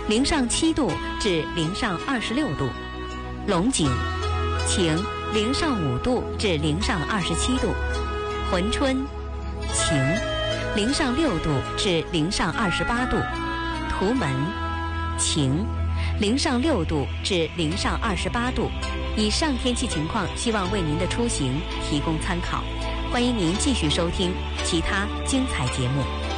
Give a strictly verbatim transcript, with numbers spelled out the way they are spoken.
零上七度至零上二十六度；龙井，晴，零上五度至零上二十七度；珲春，晴，零上六度至零上二十八度；图门，晴，零上六度至零上二十八度。以上天气情况，希望为您的出行提供参考。欢迎您继续收听其他精彩节目。